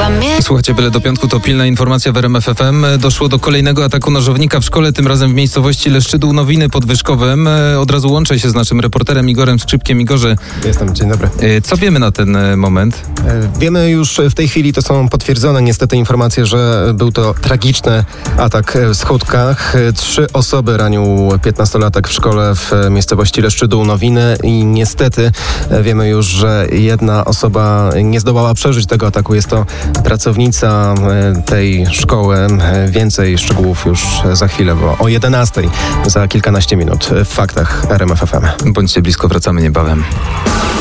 Słuchajcie, byle do piątku to pilna informacja w RMF FM. Doszło do kolejnego ataku nożownika w szkole, tym razem w miejscowości Leszczydół Nowiny pod Wyszkowem. Od razu łączę się z naszym reporterem Igorem Skrzypkiem. Igorze, Jestem, dzień dobry. co wiemy na ten moment? Wiemy już w tej chwili, to są potwierdzone niestety informacje, że był to tragiczny atak w Schódkach. 3 osoby ranił 15-latek w szkole w miejscowości Leszczydół Nowiny i niestety wiemy już, że jedna osoba nie zdołała przeżyć tego ataku. Jest to pracownica tej szkoły. Więcej szczegółów już za chwilę, bo o 11:00 za kilkanaście minut w Faktach RMF FM. Bądźcie blisko, wracamy niebawem.